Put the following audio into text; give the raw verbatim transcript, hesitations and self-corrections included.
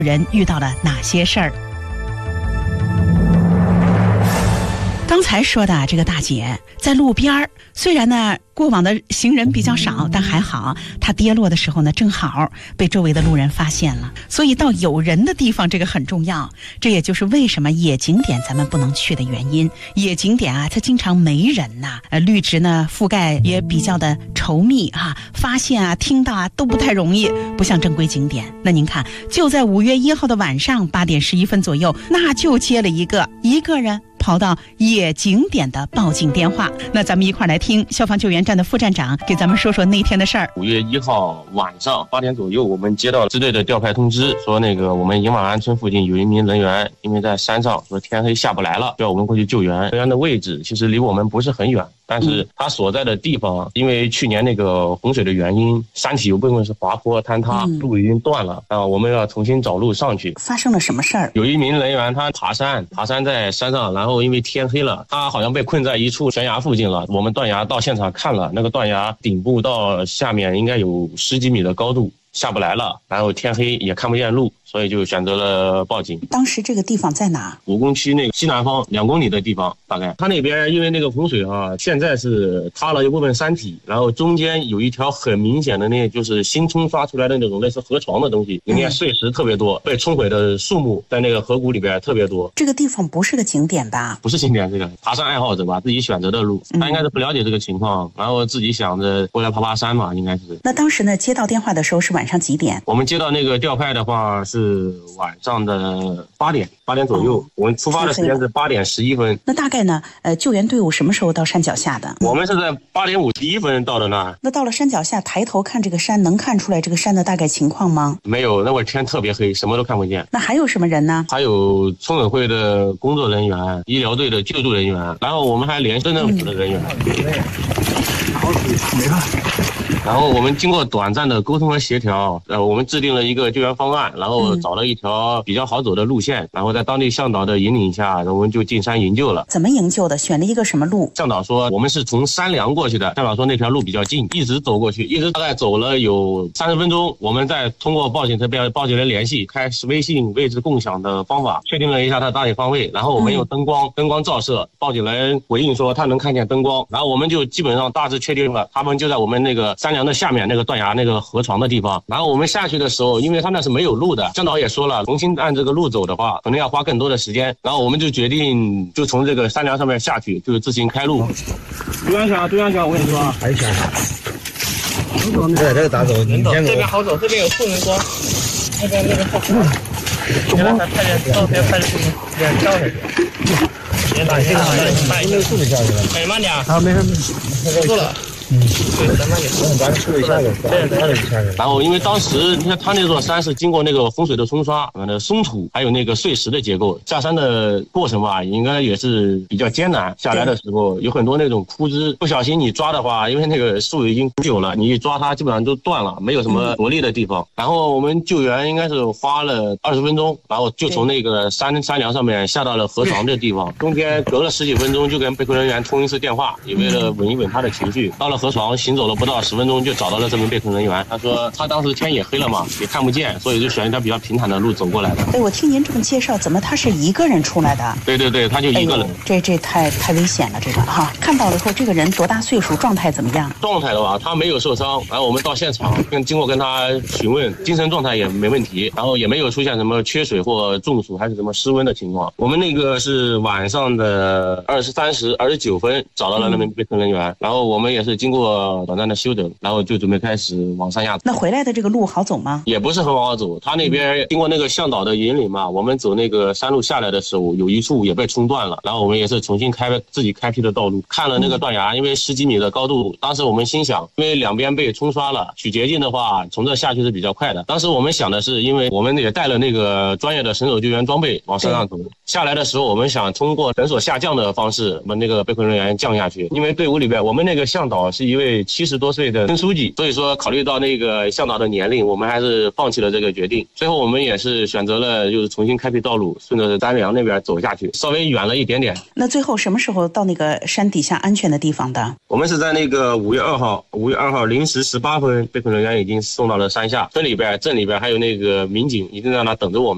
人遇到了哪些事儿。刚才说的这个大姐在路边，虽然呢过往的行人比较少，但还好她跌落的时候呢正好被周围的路人发现了。所以到有人的地方这个很重要，这也就是为什么野景点咱们不能去的原因。野景点啊它经常没人呐、呃，绿植呢覆盖也比较的稠密啊，发现啊听到啊都不太容易，不像正规景点。那您看就在五月一号的晚上八点十一分左右，那就接了一个一个人跑到野景点的报警电话。那咱们一块来听消防救援站的副站长给咱们说说那天的事儿。 五月一号晚上八点左右，我们接到支队的调派通知，说那个我们银马安村附近有一名人员因为在山上，说天黑下不来了，叫我们过去救援。人员的位置其实离我们不是很远，但是他所在的地方，因为去年那个洪水的原因，山体有部分是滑坡坍塌，路已经断了啊，我们要重新找路上去。 发生了什么事儿？ 有一名人员他爬山，爬山在山上，然后因为天黑了，他好像被困在一处悬崖附近了。我们断崖到现场看了，那个断崖顶部到下面应该有十几米的高度，下不来了，然后天黑也看不见路，所以就选择了报警。 当时这个地方在哪？ 武功区那个西南方两公里的地方，大概他那边因为那个洪水啊，现在是塌了一部分山体，然后中间有一条很明显的那就是新冲刷出来的那种类似河床的东西，里面碎石特别多，被冲毁的树木在那个河谷里边特别多。 这个地方不是个景点吧？ 不是景点，这个爬山爱好者吧，自己选择的路，他应该是不了解这个情况，然后自己想着过来爬爬山嘛，应该是。 那当时呢，接到电话的时候是晚上几点？ 我们接到那个调派的话是晚上的八点，八点左右。哦、我们出发的时间是八点十一分。 那大概呢，呃，救援队伍什么时候到山脚下的？ 我们是在八点五十一分到的那。 那到了山脚下，抬头看这个山，能看出来这个山的大概情况吗？ 没有，那会儿天特别黑，什么都看不见。 那还有什么人呢？ 还有村委会的工作人员、医疗队的救助人员，然后我们还联市政府的人员。好，没了。然后我们经过短暂的沟通和协调，呃，我们制定了一个救援方案，然后找了一条比较好走的路线，然后在当地向导的引领下，我们就进山营救了。 怎么营救的？选了一个什么路？ 向导说我们是从山梁过去的，向导说那条路比较近，一直走过去，一直大概走了有三十分钟，我们再通过报警这边报警人联系，开微信位置共享的方法，确定了一下他大体方位，然后我们用灯光、嗯、灯光照射，报警人回应说他能看见灯光，然后我们就基本上大致确定了他们就在我们那个山梁的下面那个断崖那个河床的地方。然后我们下去的时候，因为他那是没有路的，向导也说了，重新按这个路走的话可能要花更多的时间，然后我们就决定就从这个山梁上面下去，就是自行开路。注意安全啊，注意安全，我跟你说啊， 安全。对，这个咋走？你先这边好走，这边有护人光，那边那个后面。现在才派人到边派出所这样跳下去。别打这个，慢一点，速度下去了。哎，慢点。 好，没事没事， 够了。 嗯，对，咱们也不咱处理一下子，对，处理一下子。 然后，因为当时你看他那座山是经过那个洪水的冲刷，呃，松土还有那个碎石的结构，下山的过程吧，应该也是比较艰难。下来的时候有很多那种枯枝，不小心你抓的话，因为那个树已经枯朽了，你一抓它基本上都断了，没有什么着力的地方。然后我们救援应该是花了二十分钟，然后就从那个山山梁上面下到了河床这地方，中间隔了十几分钟就跟被困人员通一次电话，也为了稳一稳他的情绪。到了河床行走了不到十分钟就找到了这名被困人员，他说他当时天也黑了嘛，也看不见，所以就选一条比较平坦的路走过来的。 哎，我听您这么介绍，怎么他是一个人出来的？ 对对对，他就一个人。 哎、这这太太危险了，这个哈。看到了后，这个人多大岁数，状态怎么样？ 状态的话，他没有受伤，然后我们到现场跟经过跟他询问，精神状态也没问题，然后也没有出现什么缺水或中暑还是什么失温的情况。我们那个是晚上的二十三时二十九分找到了那名被困人员，嗯、然后我们也是经过短暂的休整，然后就准备开始往山下走。 那回来的这个路好走吗？ 也不是很好走，他那边经过那个向导的引领嘛，我们走那个山路下来的时候，有一处也被冲断了，然后我们也是重新开自己开辟的道路，看了那个断崖，因为十几米的高度，当时我们心想，因为两边被冲刷了，取捷径的话，从这下去是比较快的。当时我们想的是，因为我们也带了那个专业的绳索救援装备往山上走，下来的时候我们想通过绳索下降的方式，我们那个被困人员降下去。因为队伍里边，我们那个向导是一位七十多岁的村书记，所以说考虑到那个向导的年龄，我们还是放弃了这个决定。最后我们也是选择了就是重新开辟道路，顺着山梁那边走下去，稍微远了一点点。 那最后什么时候到那个山底下安全的地方的？ 我们是在那个五月二号，五月二号零时十八分，被困人员已经送到了山下，村里边、镇里边还有那个民警已经在那等着我们。